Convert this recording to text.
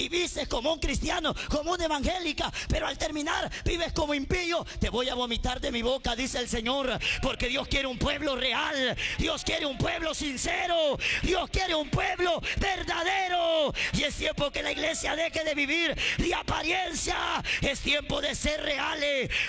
y vives como un cristiano, como una evangélica, pero al terminar vives como impío, te voy a vomitar de mi boca, dice el Señor. Porque Dios quiere un pueblo real, Dios quiere un pueblo sincero, Dios quiere un pueblo verdadero. Y es tiempo que la iglesia deje de vivir de apariencia, es tiempo de ser reales.